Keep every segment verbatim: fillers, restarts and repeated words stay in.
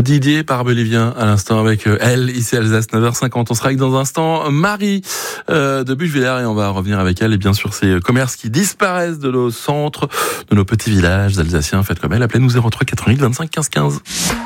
Didier Barbelivien à l'instant avec elle, ici Alsace, neuf heures cinquante. On sera avec dans un instant Marie euh, de Buchwiller et on va revenir avec elle et bien sûr ces commerces qui disparaissent de nos centres, de nos petits villages alsaciens. Faites comme elle, appelez-nous zéro trois quatre-vingt-huit vingt-cinq quinze quinze.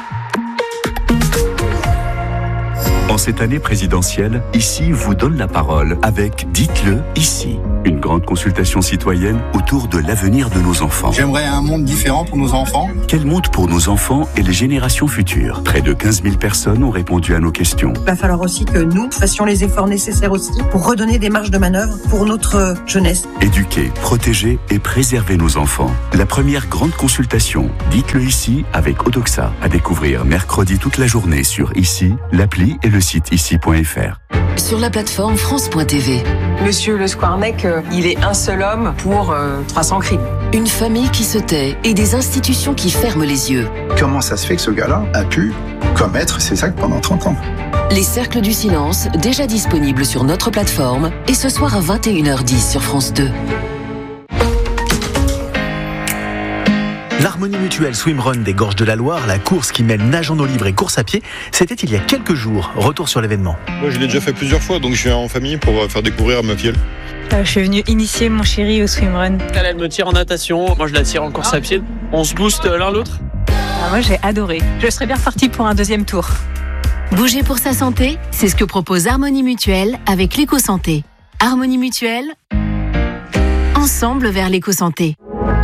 En cette année présidentielle, Ici vous donne la parole avec Dites-le ici. Une grande consultation citoyenne autour de l'avenir de nos enfants. J'aimerais un monde différent pour nos enfants. Quel monde pour nos enfants et les générations futures? Près de quinze mille personnes ont répondu à nos questions. Il va falloir aussi que nous fassions les efforts nécessaires aussi pour redonner des marges de manœuvre pour notre jeunesse. Éduquer, protéger et préserver nos enfants. La première grande consultation, Dites-le ici avec Odoxa. À découvrir mercredi toute la journée sur Ici, l'appli et le site ici point f r. Sur la plateforme France point t v. Monsieur Le Squarnec, euh, il est un seul homme pour euh, trois cents crimes. Une famille qui se tait et des institutions qui ferment les yeux. Comment ça se fait que ce gars-là a pu commettre ces actes pendant trente ans? Les cercles du silence, déjà disponibles sur notre plateforme, et ce soir à vingt et une heures dix sur France deux. L'Harmonie Mutuelle Swimrun des Gorges de la Loire, la course qui mêle nage en eau libre et course à pied, c'était il y a quelques jours. Retour sur l'événement. Moi, je l'ai déjà fait plusieurs fois, donc je suis en famille pour faire découvrir à ma filleule. Euh, je suis venue initier mon chéri au swimrun. Elle, elle me tire en natation, moi je la tire en course à pied. On se booste l'un l'autre. Ah, moi j'ai adoré. Je serais bien repartie pour un deuxième tour. Bouger pour sa santé, c'est ce que propose Harmonie Mutuelle avec l'éco-santé. Harmonie Mutuelle, ensemble vers l'éco-santé.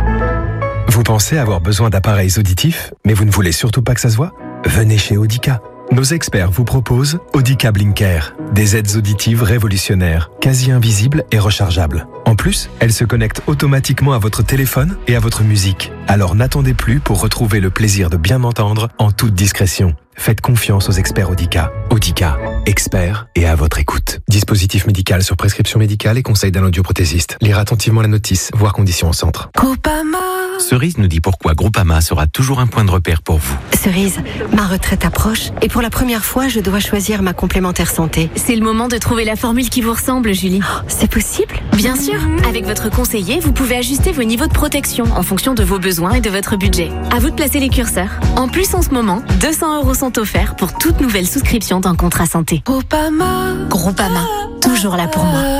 Vous pensez avoir besoin d'appareils auditifs, mais vous ne voulez surtout pas que ça se voit? Venez chez Audica. Nos experts vous proposent Audica Blinker, des aides auditives révolutionnaires, quasi invisibles et rechargeables. En plus, elles se connectent automatiquement à votre téléphone et à votre musique. Alors n'attendez plus pour retrouver le plaisir de bien entendre en toute discrétion. Faites confiance aux experts Audica. Audica, experts et à votre écoute. Dispositif médical sur prescription médicale et conseil d'un audioprothésiste. Lire attentivement la notice, voir conditions au centre. Groupama. Cerise nous dit pourquoi Groupama sera toujours un point de repère pour vous. Cerise, ma retraite approche et pour la première fois, je dois choisir ma complémentaire santé. C'est le moment de trouver la formule qui vous ressemble, Julie. Oh, c'est possible? Bien sûr. Avec votre conseiller, vous pouvez ajuster vos niveaux de protection en fonction de vos besoins et de votre budget. À vous de placer les curseurs. En plus, en ce moment, deux cents euros sont offerts pour toute nouvelle souscription d'un contrat santé. Groupama. Groupama. Toujours là pour moi.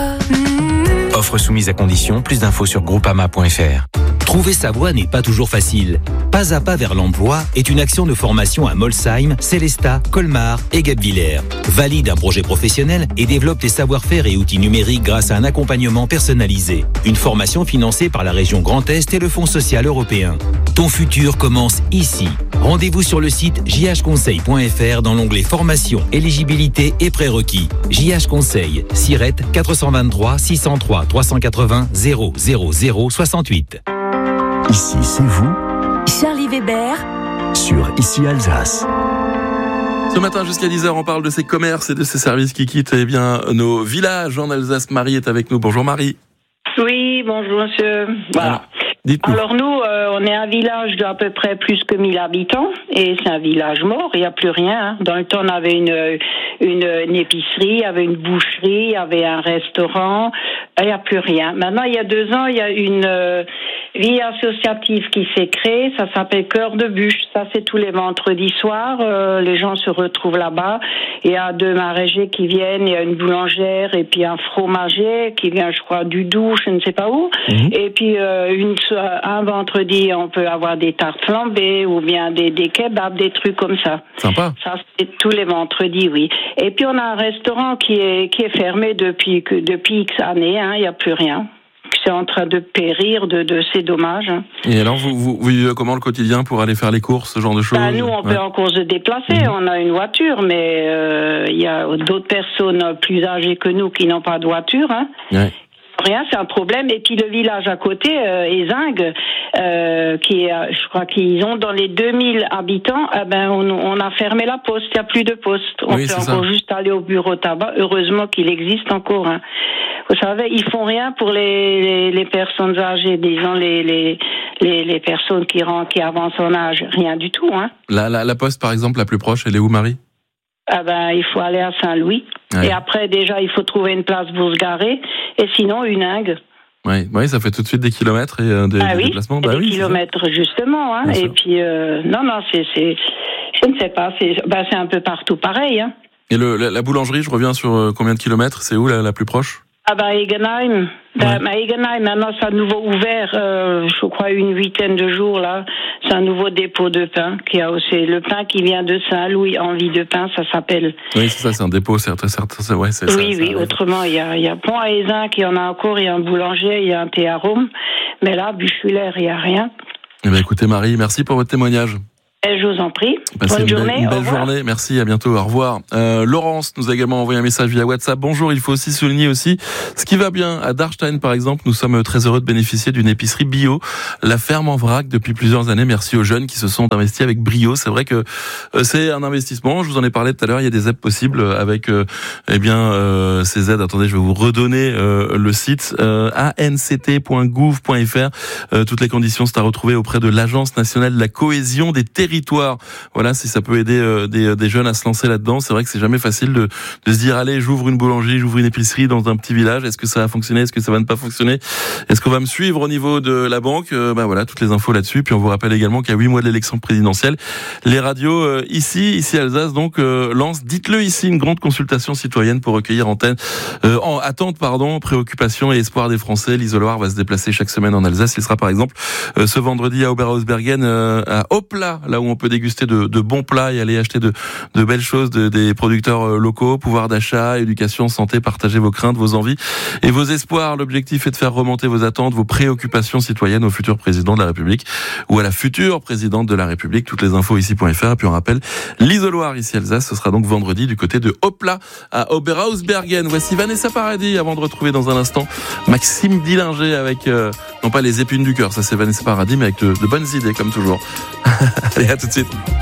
Offre soumise à condition, plus d'infos sur groupama point f r. Trouver sa voie n'est pas toujours facile. Pas à pas vers l'emploi est une action de formation à Molsheim, Célestat, Colmar et Guebwiller. Valide un projet professionnel et développe tes savoir-faire et outils numériques grâce à un accompagnement personnalisé. Une formation financée par la région Grand Est et le Fonds social européen. Ton futur commence ici. Rendez-vous sur le site j h conseil point f r dans l'onglet formation, éligibilité et prérequis. J H Conseil, Siret quatre cent vingt-trois six cent trois trois cent quatre-vingts zéro zéro zéro soixante-huit. Ici, c'est vous. Charlie Weber. Sur Ici Alsace. Ce matin jusqu'à dix heures, on parle de ces commerces et de ces services qui quittent eh bien, nos villages en Alsace. Marie est avec nous. Bonjour Marie. Oui, bonjour monsieur. Voilà. Dites-nous. Alors nous, euh, on est un village d'à peu près plus que mille habitants et c'est un village mort, il n'y a plus rien. Hein. Dans le temps, on avait une, une, une épicerie, il y avait une boucherie, il y avait un restaurant, il n'y a plus rien. Maintenant, il y a deux ans, il y a une euh, vie associative qui s'est créée, ça s'appelle Cœur de Bûche. Ça, c'est tous les vendredis soirs, euh, les gens se retrouvent là-bas. Il y a deux maraîchers qui viennent, il y a une boulangère et puis un fromager qui vient, je crois, du Doubs, je ne sais pas où. Mmh. Et puis euh, une un vendredi, on peut avoir des tartes flambées ou bien des, des kebabs, des trucs comme ça. Sympa. Ça, c'est tous les vendredis, oui. Et puis, on a un restaurant qui est, qui est fermé depuis, que, depuis X années, hein, il n'y a plus rien. C'est en train de périr, de, de c'est dommage. Hein. Et alors, vous, vous, vous vivez comment le quotidien pour aller faire les courses, ce genre de choses? Bah, nous, on ouais. peut encore se déplacer, mmh. on a une voiture, mais il euh, y a d'autres personnes plus âgées que nous qui n'ont pas de voiture, hein. Ouais. Rien, c'est un problème. Et puis le village à côté, euh, Ézingues, euh, qui est, je crois qu'ils ont dans les deux mille habitants, eh ben on, on a fermé la poste, il n'y a plus de poste. On oui, peut encore ça. juste aller au bureau tabac. Heureusement qu'il existe encore. Hein. Vous savez, ils font rien pour les, les, les personnes âgées, disons les, les, les, les personnes qui, rentrent, qui avancent en âge. Rien du tout. Hein. La, la, la poste, par exemple, la plus proche, elle est où, Marie? Ah ben, il faut aller à Saint-Louis. Ouais. Et après, déjà, il faut trouver une place pour se garer. Et sinon, une Ingue. Oui, ouais, ça fait tout de suite des kilomètres et euh, des, ah des oui, déplacements. Bah des oui, kilomètres, justement. Hein. Et puis, euh, non, non, c'est, c'est, Je ne sais pas, c'est, ben, c'est un peu partout pareil. Hein. Et le, la, la boulangerie, je reviens sur euh, combien de kilomètres? C'est où la, la plus proche? Ah bah Egenheim. Ben, ouais. Egenheim, maintenant c'est à nouveau ouvert, euh, je crois une huitaine de jours là. C'est un nouveau dépôt de pain qui a aussi le pain qui vient de Saint-Louis, Envie de pain, ça s'appelle. Oui, c'est ça, c'est un dépôt, certes, certes, c'est, ouais, c'est oui, ça. Oui, oui. Autrement, il y a, il y a Pont-à-Ézin qui en a encore, il y a un boulanger, il y a un thé à Rome, mais là, Buchulaire, il y a rien. Eh bien, écoutez, Marie, merci pour votre témoignage. Et je vous en prie. Passez Bonne une journée. Belle, une belle journée. Merci. À bientôt. Au revoir. Euh, Laurence nous a également envoyé un message via WhatsApp. Bonjour. Il faut aussi souligner aussi ce qui va bien. À Darstein, par exemple, nous sommes très heureux de bénéficier d'une épicerie bio. La ferme en vrac depuis plusieurs années. Merci aux jeunes qui se sont investis avec brio. C'est vrai que euh, c'est un investissement. Je vous en ai parlé tout à l'heure. Il y a des aides possibles avec, euh, eh bien, euh, ces aides. Attendez, je vais vous redonner euh, le site euh, a n c t point gouv point f r. Euh, toutes les conditions sont à retrouver auprès de l'Agence nationale de la cohésion des territoires. Voilà, si ça peut aider euh, des, des jeunes à se lancer là-dedans. C'est vrai que c'est jamais facile de, de se dire, allez, j'ouvre une boulangerie, j'ouvre une épicerie dans un petit village. Est-ce que ça va fonctionner? Est-ce que ça va ne pas fonctionner? Est-ce qu'on va me suivre au niveau de la banque? euh, Ben voilà, toutes les infos là-dessus. Puis on vous rappelle également qu'à huit mois de l'élection présidentielle, les radios euh, ici, ici Alsace, donc euh, lancent, dites-le ici, une grande consultation citoyenne pour recueillir antenne, euh, en attente, pardon, préoccupations et espoirs des Français. L'Isoloir va se déplacer chaque semaine en Alsace. Il sera par exemple euh, ce vendredi à Oberhausbergen, euh, à Hopla, là où on peut déguster de, de bons plats et aller acheter de, de belles choses de, des producteurs locaux. Pouvoir d'achat, éducation, santé, partagez vos craintes, vos envies et vos espoirs. L'objectif est de faire remonter vos attentes, vos préoccupations citoyennes au futur président de la République ou à la future présidente de la République. Toutes les infos ici point f r. Et puis on rappelle, l'Isoloir ici Alsace, ce sera donc vendredi du côté de Hopla à Oberhausbergen. Voici Vanessa Paradis avant de retrouver dans un instant Maxime Dillinger avec, euh, non pas les épines du cœur, ça c'est Vanessa Paradis, mais avec de, de bonnes idées comme toujours. Allez, à tout de suite.